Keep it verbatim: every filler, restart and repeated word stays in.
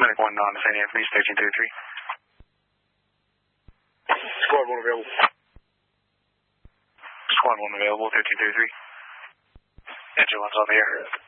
Medic one on Saint Anthony, station thirty-three. Squad one available. Squad one available, thirteen thirty-three. Engine one's on the air.